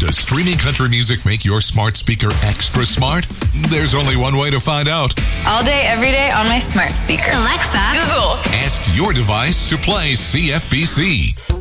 Does streaming country music make your smart speaker extra smart? There's only one way to find out. All day, every day on my smart speaker. Alexa, Google. Ask your device to play CFBC.